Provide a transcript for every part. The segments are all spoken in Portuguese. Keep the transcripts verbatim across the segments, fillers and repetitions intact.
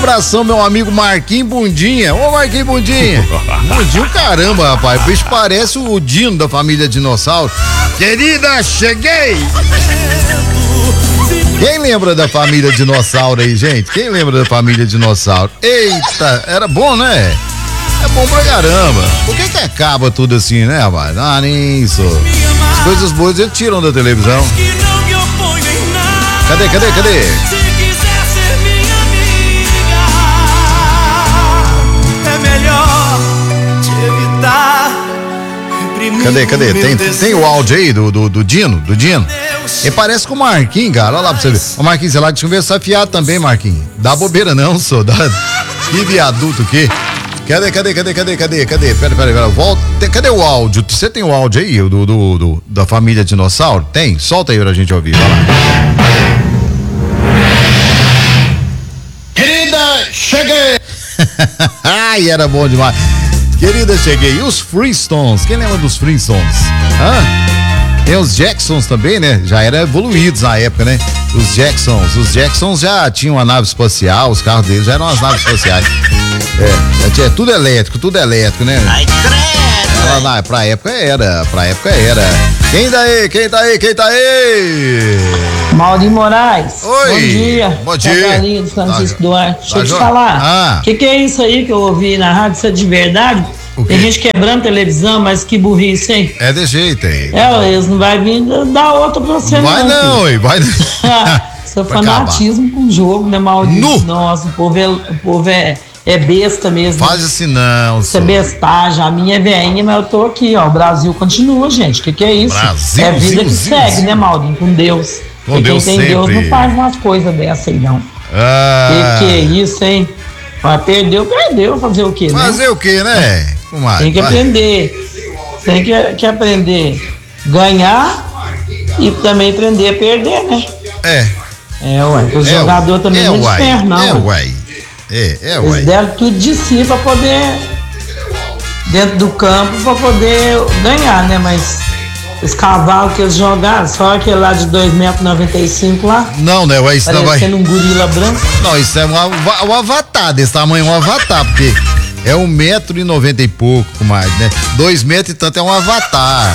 abração, meu amigo Marquinhos Bundinha. Ô, Marquinhos Bundinha. Bundinho, caramba, rapaz. O bicho parece o Dino da família Dinossauro. Querida, cheguei! Quem lembra da família Dinossauro aí, gente? Quem lembra da família Dinossauro? Eita, era bom, né? É bom pra caramba. Por que que acaba tudo assim, né, rapaz? Ah, nem isso. As coisas boas eles tiram da televisão. Cadê, cadê, cadê? Cadê, cadê? Tem, tem o áudio aí do, do, do Dino, do Dino? Ele parece com o Marquinhos, cara. Olha lá pra você ver. Ô, Marquinhos, você lá de conversar fiado também, Marquinhos. Dá bobeira não, sou. Dá... Que viaduto que. Cadê, cadê, cadê, cadê, cadê, cadê? Pera, pera, pera. Volta. Cadê o áudio? Você tem o áudio aí do, do, do, da família Dinossauro? Tem? Solta aí pra gente ouvir. Vai lá. Querida, cheguei! Ai, era bom demais. Querida, cheguei. E os Flintstones? Quem lembra dos Flintstones? Hã? Tem os Jacksons também, né? Já eram evoluídos na época, né? Os Jacksons. Os Jacksons já tinham uma nave espacial, os carros deles já eram as naves espaciais. É, é tudo elétrico, tudo elétrico, né? Ai, credo! Lá, pra época era, pra época era. Quem tá aí? Quem tá aí? Quem tá aí? Maurinho Moraes. Oi. Bom dia. Bom dia. Galinha do Francisco tá, Duarte. Deixa tá eu te jo... falar. O ah. que, que é isso aí que eu ouvi na rádio? Isso é de verdade? Tem gente quebrando televisão, mas que burrice, hein? É de jeito aí. É, eles não vai vir dar outra pra você, vai não. Vai não, vai não. Seu fanatismo com o jogo, né, Maurício? No. Nossa, o povo é, o povo é, é besta mesmo. Faz assim não. Isso é bestagem. A minha é veinha, mas eu tô aqui, ó. O Brasil continua, gente. O que, que é isso? Brasil, é a vida zil, que zil, segue, zil. né, Maurinho? Com Deus. Com e Deus quem tem sempre. Deus não faz umas coisas dessas aí, não. Ah. Que que é isso, hein? Mas perdeu, perdeu. Fazer o quê, né? Fazer o quê, né? É. Tem que vai. aprender. Tem que, que aprender ganhar e também aprender a perder, né? É. É, ué. O é, jogador também é, não é ferro, não. É, ué. É, é, ué. Eles deram tudo de si pra poder, dentro do campo, pra poder ganhar, né? Mas os cavalos que eles jogaram, só aquele lá de dois metros e noventa e cinco lá. Não, né? Ué, isso não vai. Parecendo um gorila branco. Não, isso é um, um avatar, desse tamanho, um avatar, porque é um metro e noventa e pouco, mais, né? Dois metros e tanto é um avatar.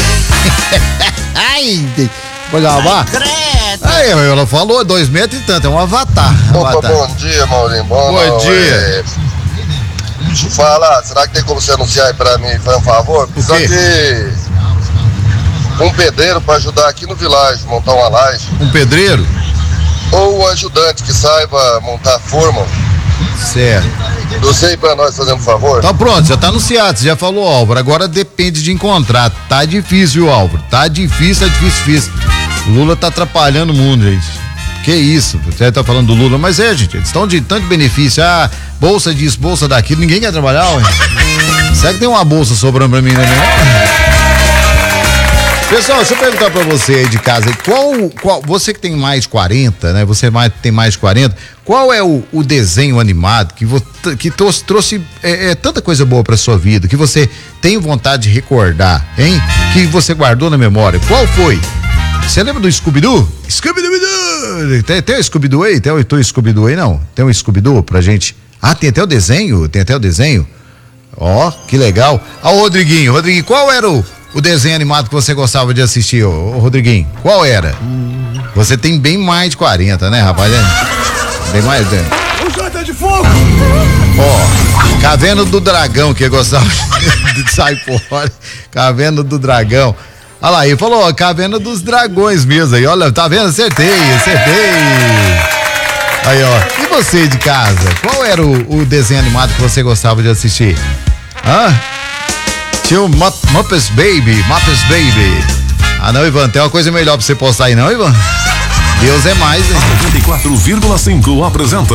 Ai, pode lavar? Aí, ela falou, dois metros e tanto, é um avatar. Opa, avatar. bom dia, Maurinho. Bom, bom não, dia. É... Deixa eu falar, será que tem como você anunciar aí pra mim, por favor? Precisa de um pedreiro pra ajudar aqui no vilarejo, montar uma laje. Um pedreiro? Ou um ajudante que saiba montar forma. Certo. Você aí pra nós fazendo um favor? Tá pronto, já tá anunciado, você já falou, Álvaro. Agora depende de encontrar. Tá difícil, Álvaro. Tá difícil, tá difícil, difícil. Lula tá atrapalhando o mundo, gente. Que isso? Você tá falando do Lula, mas é, gente, eles estão de tanto benefício. Ah, bolsa disso, bolsa daquilo. Ninguém quer trabalhar, ué. Será que tem uma bolsa sobrando pra mim, né? Pessoal, deixa eu perguntar pra você aí de casa, qual, qual, você que tem mais de quarenta, né? Você mais, tem mais de quarenta, qual é o, o desenho animado que, vo, que trouxe, trouxe é, é, tanta coisa boa pra sua vida, que você tem vontade de recordar, hein? Que você guardou na memória? Qual foi? Você lembra do Scooby-Doo? Scooby-Doo! Tem, tem o Scooby-Doo aí? Tem o Scooby-Doo aí, não? Tem um Scooby-Doo pra gente? Ah, tem até o desenho? Tem até o desenho? Ó, oh, que legal. Ah, o Rodriguinho, Rodriguinho, qual era o O desenho animado que você gostava de assistir, ô, ô Rodriguinho? Qual era? Hum. Você tem bem mais de quarenta, né, rapaz? Bem mais, né? O Jota de Fogo! Ó, Caverna do Dragão, que eu gostava de sair fora. Caverna do Dragão. Olha lá, ele falou, ó, Caverna dos Dragões mesmo aí. Olha, tá vendo? Acertei, acertei. Aí, ó. E você de casa? Qual era o, o desenho animado que você gostava de assistir? Hã? Tinha o Muppets Baby, Muppets Baby. Ah não, Ivan, tem uma coisa melhor pra você postar aí não, Ivan? Deus é mais, hein? noventa e quatro vírgula cinco apresenta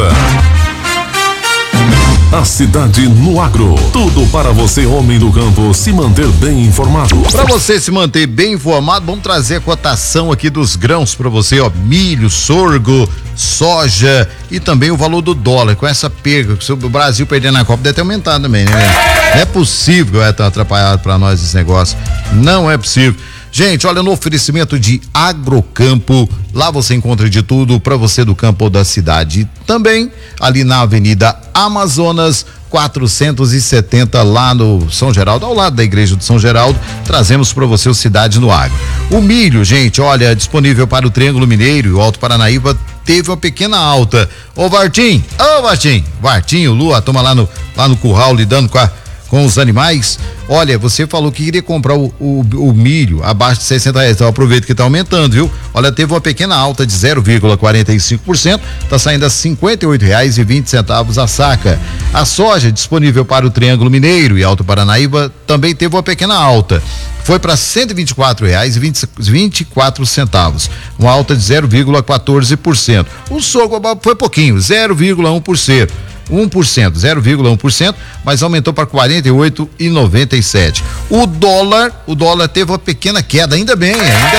A Cidade no Agro. Tudo para você, homem do campo, se manter bem informado. Para você se manter bem informado, vamos trazer a cotação aqui dos grãos para você, ó, milho, sorgo, soja e também o valor do dólar. Com essa perda, se o Brasil perdendo a Copa, deve ter aumentado também, né? Não é possível que vai estar atrapalhado para nós esse negócio. Não é possível. Gente, olha, no oferecimento de Agrocampo, lá você encontra de tudo para você do campo ou da cidade. Também ali na Avenida Amazonas, quatrocentos e setenta, lá no São Geraldo, ao lado da igreja do São Geraldo, trazemos para você o Cidade no Agro. O milho, gente, olha, disponível para o Triângulo Mineiro e o Alto Paranaíba teve uma pequena alta. Ô Vartim, ô Vartim, Vartim, o Lua, toma lá no, lá no curral lidando com a com os animais. Olha, você falou que queria comprar o, o, o milho abaixo de sessenta reais, então aproveita que está aumentando, viu? Olha, teve uma pequena alta de zero vírgula quarenta e cinco por cento, está saindo a cinquenta e oito reais e vinte centavos a saca. A soja disponível para o Triângulo Mineiro e Alto Paranaíba também teve uma pequena alta, foi para cento e vinte e quatro reais e vinte e quatro centavos, uma alta de zero vírgula quatorze por cento. O sorgo foi pouquinho, zero vírgula um por cento. um por cento, zero vírgula um por cento, mas aumentou para quarenta e oito reais e noventa e sete centavos. O dólar, o dólar teve uma pequena queda, ainda bem, ainda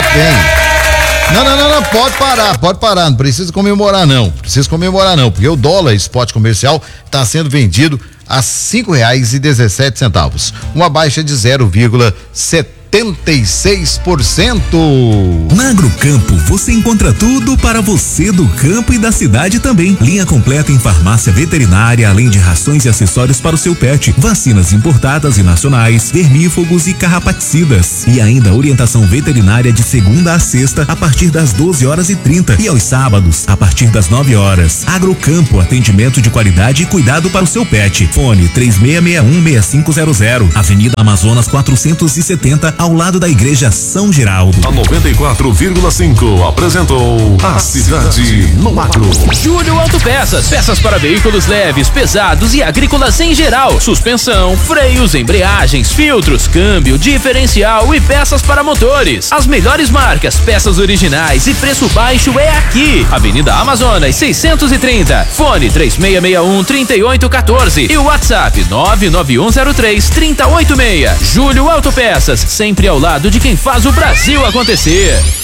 bem. Não, não, não, não, pode parar, pode parar, não precisa comemorar não, precisa comemorar não, porque o dólar spot comercial está sendo vendido a cinco reais e dezessete centavos, uma baixa de zero vírgula setenta e seis por cento. Na Agrocampo você encontra tudo para você do campo e da cidade também. Linha completa em farmácia veterinária, além de rações e acessórios para o seu pet, vacinas importadas e nacionais, vermífugos e carrapaticidas. E ainda orientação veterinária de segunda a sexta a partir das doze horas e trinta e aos sábados a partir das nove horas. Agrocampo, atendimento de qualidade e cuidado para o seu pet. Fone três seis seis um, seis cinco zero zero, Avenida Amazonas quatrocentos e setenta, ao lado da Igreja São Geraldo. A noventa e quatro vírgula cinco apresentou a Cidade no Agro. Júlio Autopeças, peças para veículos leves, pesados e agrícolas em geral. Suspensão, freios, embreagens, filtros, câmbio, diferencial e peças para motores. As melhores marcas, peças originais e preço baixo é aqui. Avenida Amazonas seiscentos e trinta. Fone três seis seis um, três oito um quatro e o WhatsApp nove nove um zero três, três zero oito seis. Júlio Autopeças, sempre ao lado de quem faz o Brasil acontecer.